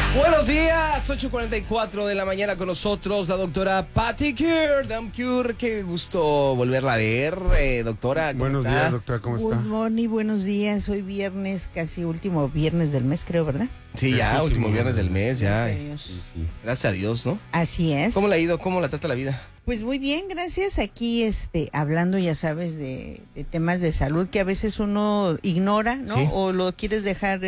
Buenos días, 8:44 de la mañana con nosotros la doctora Patty Cure, Dam Cure. Qué gusto volverla a ver, doctora. Buenos días, doctora, ¿cómo está? Good morning, buenos días. Hoy viernes, casi último viernes del mes, creo, ¿verdad? Sí, ya, último viernes del mes, ya. Gracias a Dios. Sí. Gracias a Dios, ¿no? Así es. ¿Cómo le ha ido? ¿Cómo la trata la vida? Pues muy bien, gracias. Aquí hablando, ya sabes, de temas de salud que a veces uno ignora, ¿no? Sí. O lo quieres dejar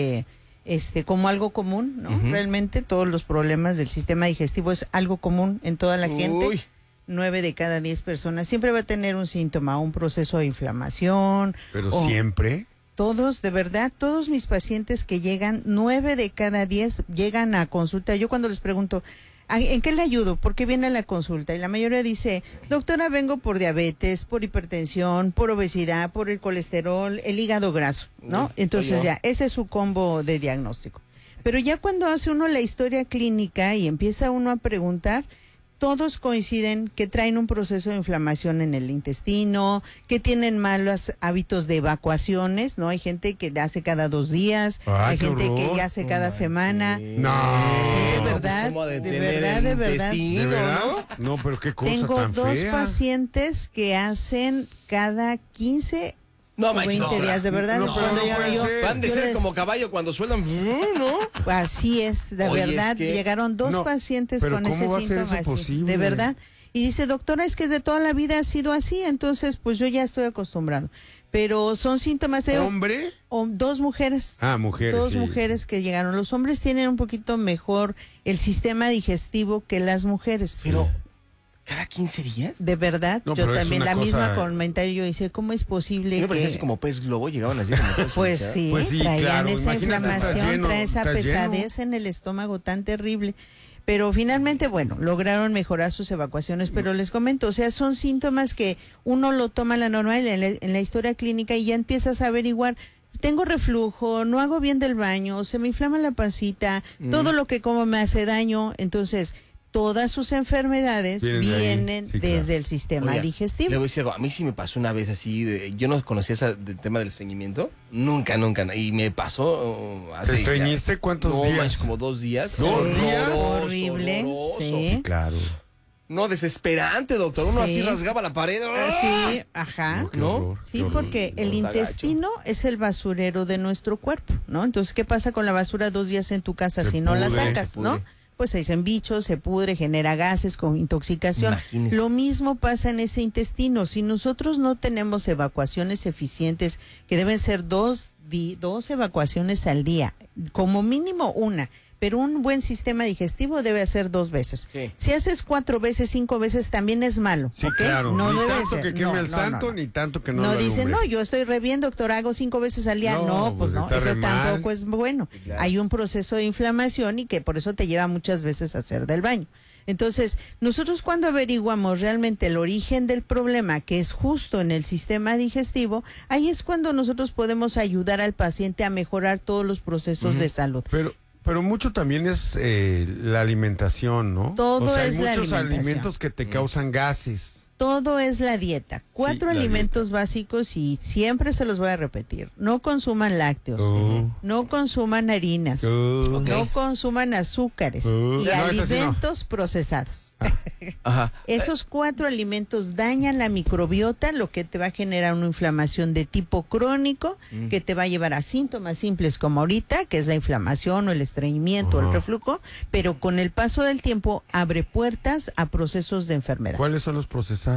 como algo común, ¿no? Realmente todos los problemas del sistema digestivo es algo común en toda la gente. Uy. 9 de cada 10 personas siempre va a tener un síntoma, un proceso de inflamación. Pero o- siempre. Todos, de verdad, todos mis pacientes que llegan, 9 de cada 10 llegan a consulta. Yo cuando les pregunto, ¿en qué le ayudo? ¿Por qué viene a la consulta? Y la mayoría dice, doctora, vengo por diabetes, por hipertensión, por obesidad, por el colesterol, el hígado graso, ¿no? Uy, Entonces oye. ya, ese es su combo de diagnóstico. Pero ya cuando hace uno la historia clínica y empieza uno a preguntar, todos coinciden que traen un proceso de inflamación en el intestino, que tienen malos hábitos de evacuaciones, ¿no? Hay gente que hace cada 2 días, Ay, hay qué gente que horror. ya hace cada semana. No. Sí, de pues, verdad, ¿cómo de detener verdad, el de verdad. intestino, ¿De verdad? ¿no? No, pero qué cosa Tengo tan 2 fea. pacientes que hacen cada 15 No, o manches, 20 doctora. días, de verdad. No, cuando no llego puede yo, ser. Van de yo ser les- como caballo cuando sueldan, ¿no? Así es, de Oye, verdad, es que- llegaron 2 No, pacientes pero con ¿cómo ese va a ser síntoma eso así, posible? de verdad. Y dice, doctora, es que de toda la vida ha sido así, entonces pues yo ya estoy acostumbrado. Pero son síntomas de ¿Hombre? 2 mujeres. Ah, mujeres. 2 sí, mujeres que llegaron. Los hombres tienen un poquito mejor el sistema digestivo que las mujeres. Pero, ¿cada 15 días? De verdad, No, yo pero es también, una la misma cosa- comentario, yo hice, ¿cómo es posible ¿No me parecía que...? así como pez globo? Llegaban así como todos Pues hinchados. sí, Pues sí, traían claro, esa imagínate, inflamación, estás lleno, trae esa estás pesadez lleno. en el estómago tan terrible. Pero finalmente, bueno, lograron mejorar sus evacuaciones, pero les comento, o sea, son síntomas que uno lo toma a la normal en la historia clínica y ya empiezas a averiguar, tengo reflujo, no hago bien del baño, se me inflama la pancita, todo lo que como me hace daño, entonces todas sus enfermedades Vienen de ahí, vienen sí, desde claro. el sistema Oiga, digestivo. Le voy a decir algo. A mí sí me pasó una vez así. Yo no conocía ese tema del estreñimiento. Nunca. Y me pasó hace. ¿Te estreñiste cuántos no, días? manches, como 2 días. ¿2 días? Horroroso, Horrible, horroroso. sí. Claro. No, desesperante, doctor. Uno Sí. así rasgaba la pared. Sí, ajá. No, qué ¿No? horror, Sí, qué horror. porque el Está intestino es el basurero de nuestro cuerpo, ¿no? Entonces, ¿qué pasa con la basura 2 días en tu casa Se si no la pudre, sacas, se no? pudre. Pues se dicen bichos, se pudre, genera gases con intoxicación. Imagínese. Lo mismo pasa en ese intestino. Si nosotros no tenemos evacuaciones eficientes, que deben ser 2 evacuaciones al día, como mínimo 1, pero un buen sistema digestivo debe hacer 2 veces. Sí. Si haces 4 veces, 5 veces, también es malo. Sí, ¿ok? claro. No ni debe tanto ser. que queme No, el no, santo, no. ni tanto que no No lo dicen, alumbre. no, yo estoy re bien, doctor, hago 5 veces al día. No, No, pues pues no, está eso re mal. tampoco es bueno. Sí, claro. Hay un proceso de inflamación y que por eso te lleva muchas veces a hacer del baño. Entonces, nosotros cuando averiguamos realmente el origen del problema, que es justo en el sistema digestivo, ahí es cuando nosotros podemos ayudar al paciente a mejorar todos los procesos de salud. Pero mucho también es la alimentación, ¿no? Todo o sea, es hay la muchos alimentación. alimentos que te causan gases. Todo es la dieta. 4 la alimentos básicos y siempre se los voy a repetir. No consuman lácteos, no consuman harinas, Ok. no consuman azúcares y No, esa sí no. alimentos procesados. Ajá. Esos 4 alimentos dañan la microbiota, lo que te va a generar una inflamación de tipo crónico, que te va a llevar a síntomas simples como ahorita, que es la inflamación o el estreñimiento o el reflujo, pero con el paso del tiempo abre puertas a procesos de enfermedad. ¿Cuáles son los procesados?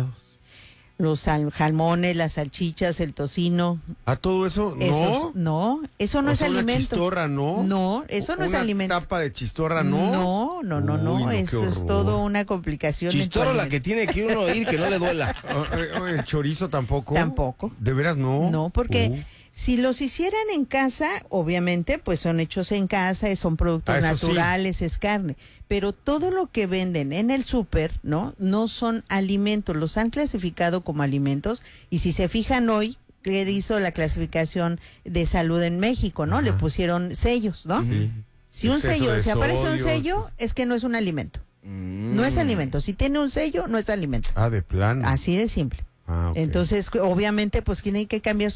Los salmones, las salchichas, el tocino. ¿A todo eso? Esos, no, eso no O es sea, una alimento. chistorra, ¿no? No, eso no es alimento. Una tapa de chistorra, ¿no? No, Uy, eso qué es horror. todo una complicación. en tu Chistorra la que alimento. tiene que uno ir que no le duela. ¿El chorizo tampoco? Tampoco. ¿De veras no? No, porque si los hicieran en casa, obviamente, pues son hechos en casa, son productos Eso sí. naturales, es carne. Pero todo lo que venden en el súper, ¿no? No son alimentos, los han clasificado como alimentos. Y si se fijan hoy, que hizo la clasificación de salud en México, ¿no? Ajá. Le pusieron sellos, ¿no? Sí. Si un Exceso sello, de si aparece un sodio, sello, es que no es un alimento. No es alimento. Si tiene un sello, no es alimento. Ah, de plano. Así de simple. Ah, ok. Entonces, obviamente, pues tiene que cambiar